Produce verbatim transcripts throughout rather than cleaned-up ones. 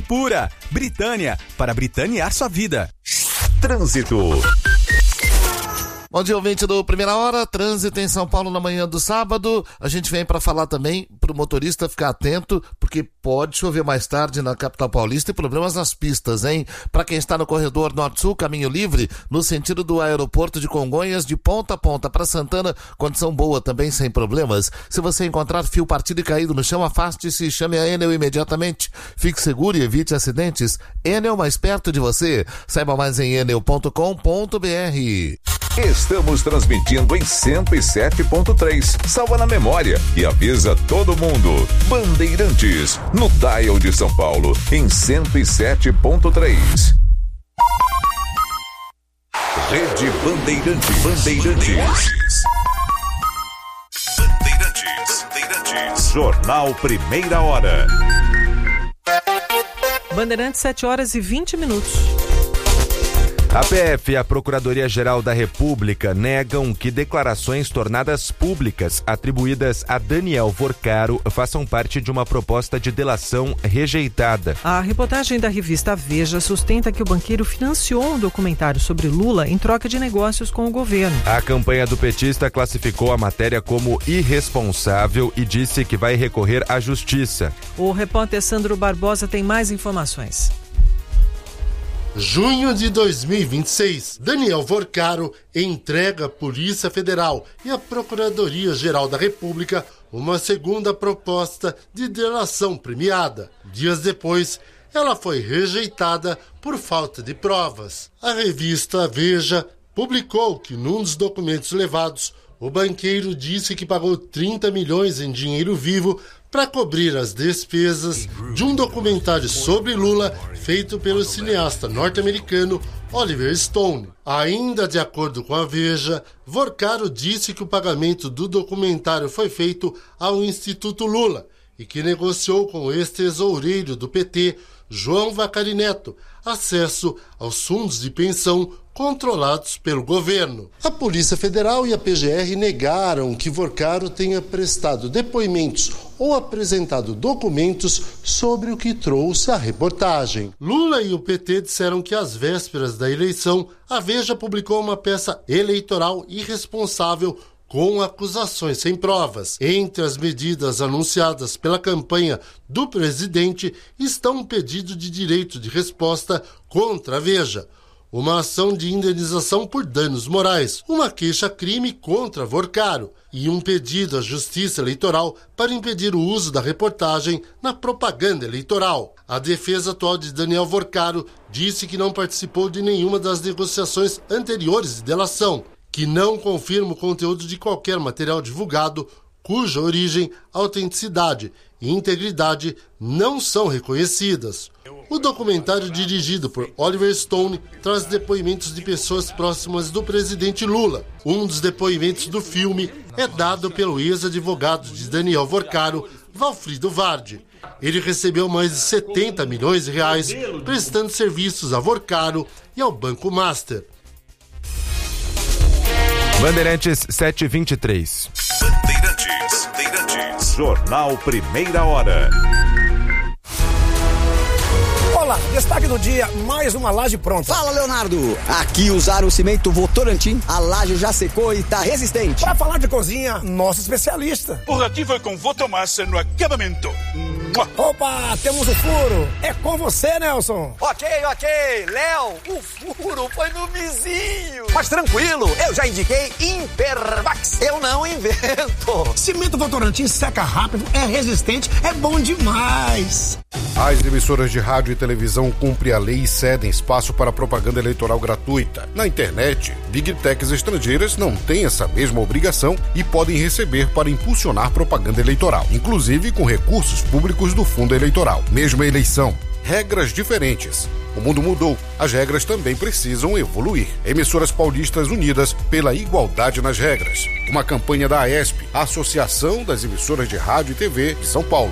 pura. Britânia, para britanear sua vida. Trânsito. Bom dia, ouvinte do Primeira Hora, trânsito em São Paulo na manhã do sábado. A gente vem para falar também pro motorista ficar atento, porque pode chover mais tarde na capital paulista e problemas nas pistas, hein? Para quem está no corredor norte-sul, caminho livre, no sentido do aeroporto de Congonhas, de ponta a ponta para Santana, condição boa também, sem problemas. Se você encontrar fio partido e caído no chão, afaste-se e chame a Enel imediatamente. Fique seguro e evite acidentes. Enel mais perto de você. Saiba mais em enel ponto com ponto b r. Estamos transmitindo em cento e sete ponto três. Salva na memória e avisa todo mundo. Bandeirantes, no dial de São Paulo, em cento e sete ponto três. Rede Bandeirantes. Bandeirantes. Bandeirantes. Bandeirantes. Jornal Primeira Hora. Bandeirantes, sete horas e vinte minutos. A P F e a Procuradoria-Geral da República negam que declarações tornadas públicas atribuídas a Daniel Vorcaro façam parte de uma proposta de delação rejeitada. A reportagem da revista Veja sustenta que o banqueiro financiou um documentário sobre Lula em troca de negócios com o governo. A campanha do petista classificou a matéria como irresponsável e disse que vai recorrer à justiça. O repórter Sandro Barbosa tem mais informações. Junho de dois mil e vinte e seis, Daniel Vorcaro entrega à Polícia Federal e à Procuradoria-Geral da República uma segunda proposta de delação premiada. Dias depois, ela foi rejeitada por falta de provas. A revista Veja publicou que, num dos documentos levados, o banqueiro disse que pagou trinta milhões em dinheiro vivo para cobrir as despesas de um documentário sobre Lula feito pelo cineasta norte-americano Oliver Stone. Ainda de acordo com a Veja, Vorcaro disse que o pagamento do documentário foi feito ao Instituto Lula e que negociou com o ex-tesoureiro do P T, João Vacari Neto, acesso aos fundos de pensão controlados pelo governo. A Polícia Federal e a P G R negaram que Vorcaro tenha prestado depoimentos ou apresentado documentos sobre o que trouxe a reportagem. Lula e o P T disseram que às vésperas da eleição, a Veja publicou uma peça eleitoral irresponsável com acusações sem provas. Entre as medidas anunciadas pela campanha do presidente estão um pedido de direito de resposta contra a Veja, uma ação de indenização por danos morais, uma queixa-crime contra Vorcaro e um pedido à Justiça Eleitoral para impedir o uso da reportagem na propaganda eleitoral. A defesa atual de Daniel Vorcaro disse que não participou de nenhuma das negociações anteriores de delação, que não confirma o conteúdo de qualquer material divulgado cuja origem, autenticidade e integridade não são reconhecidas. O documentário dirigido por Oliver Stone traz depoimentos de pessoas próximas do presidente Lula. Um dos depoimentos do filme é dado pelo ex-advogado de Daniel Vorcaro, Valfrido Vardi. Ele recebeu mais de setenta milhões de reais prestando serviços a Vorcaro e ao Banco Master. Bandeirantes sete e vinte e três. Bandeirantes, Bandeirantes. Jornal Primeira Hora. Olá, destaque do dia, mais uma laje pronta. Fala, Leonardo. Aqui usaram o cimento Votorantim, a laje já secou e tá resistente. Para falar de cozinha, nosso especialista. Por aqui foi com Votomassa no acabamento. Opa, temos o furo. É com você, Nelson. Ok, ok. Léo, o furo foi no vizinho. Mas tranquilo, eu já indiquei Impervax. Eu não invento. Cimento Votorantim seca rápido, é resistente, é bom demais. As emissoras de rádio e televisão cumprem a lei e cedem espaço para propaganda eleitoral gratuita. Na internet, Big Techs estrangeiras não têm essa mesma obrigação e podem receber para impulsionar propaganda eleitoral, inclusive com recursos públicos do fundo eleitoral. Mesma eleição, regras diferentes. O mundo mudou, as regras também precisam evoluir. Emissoras paulistas unidas pela igualdade nas regras. Uma campanha da AESP, a Associação das Emissoras de Rádio e T V de São Paulo.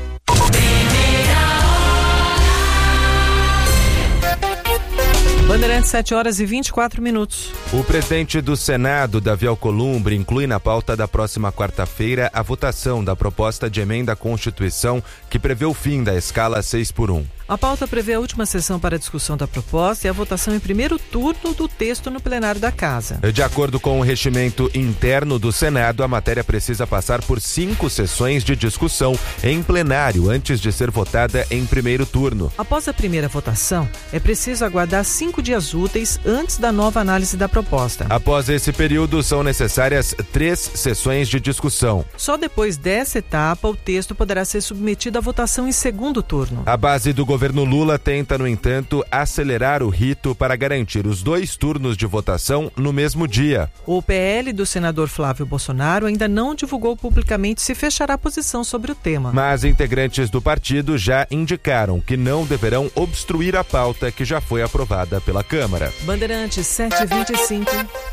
Bandeirantes Bandeirantes, sete horas e vinte e quatro minutos. O presidente do Senado, Davi Alcolumbre, inclui na pauta da próxima quarta-feira a votação da proposta de emenda à Constituição que prevê o fim da escala seis por um. A pauta prevê a última sessão para a discussão da proposta e a votação em primeiro turno do texto no plenário da Casa. De acordo com o regimento interno do Senado, a matéria precisa passar por cinco sessões de discussão em plenário antes de ser votada em primeiro turno. Após a primeira votação, é preciso aguardar cinco dias úteis antes da nova análise da proposta. Após esse período, são necessárias três sessões de discussão. Só depois dessa etapa, o texto poderá ser submetido à votação em segundo turno. A base do governo Lula tenta, no entanto, acelerar o rito para garantir os dois turnos de votação no mesmo dia. O P L do senador Flávio Bolsonaro ainda não divulgou publicamente se fechará posição sobre o tema. Mas integrantes do partido já indicaram que não deverão obstruir a pauta que já foi aprovada pela Câmara. Bandeirantes, sete e vinte e cinco.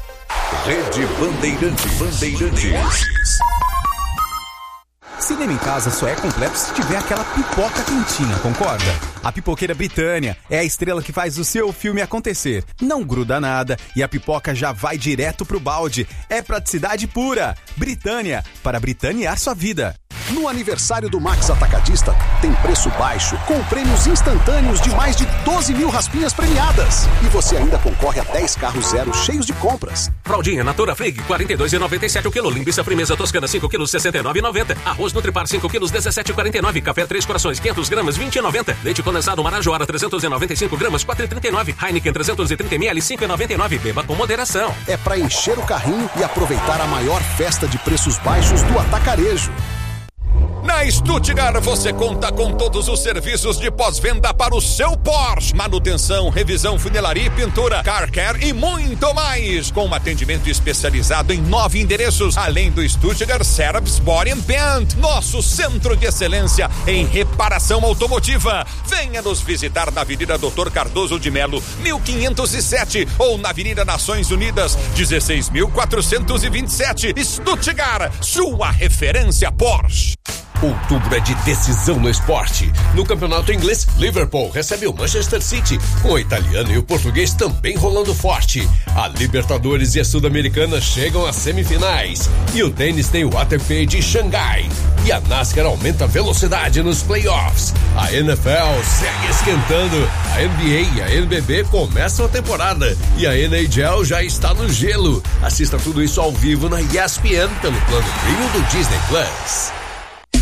Rede Bandeirantes. Bandeirantes. Cinema em casa só é completo se tiver aquela pipoca quentinha, concorda? A Pipoqueira Britânia é a estrela que faz o seu filme acontecer. Não gruda nada e a pipoca já vai direto pro balde. É praticidade pura. Britânia, para britanear sua vida. No aniversário do Max Atacadista, tem preço baixo, com prêmios instantâneos de mais de doze mil raspinhas premiadas. E você ainda concorre a dez carros zero cheios de compras. Fraldinha Natura Frig, quarenta e dois reais e noventa e sete o quilo. Linguiça Frimeza Toscana, cinco quilos, sessenta e nove reais e noventa centavos. Arroz Nutripar, cinco quilos, dezessete reais e quarenta e nove centavos. Café Três Corações, quinhentos gramas, vinte reais e noventa centavos. Leite condensado Marajoara, trezentos e noventa e cinco gramas, quatro reais e trinta e nove centavos. Heineken, trezentos e trinta mililitros, cinco reais e noventa e nove centavos. Beba com moderação. É para encher o carrinho e aproveitar a maior festa de preços baixos do atacarejo. Na Stuttgart você conta com todos os serviços de pós-venda para o seu Porsche. Manutenção, revisão, funilaria e pintura, car care e muito mais. Com um atendimento especializado em nove endereços, além do Stuttgart Service Body and Paint, nosso centro de excelência em reparação automotiva. Venha nos visitar na Avenida doutor Cardoso de Melo, mil quinhentos e sete, ou na Avenida Nações Unidas, dezesseis mil quatrocentos e vinte e sete. Stuttgart, sua referência Porsche. Outubro é de decisão no esporte. No campeonato inglês, Liverpool recebe o Manchester City, com o italiano e o português também rolando forte. A Libertadores e a Sul-Americana chegam às semifinais. E o tênis tem o A T P de Xangai. E a NASCAR aumenta a velocidade nos playoffs. A N F L segue esquentando. A N B A e a N B B começam a temporada. E a N H L já está no gelo. Assista tudo isso ao vivo na E S P N pelo plano premium do Disney Plus.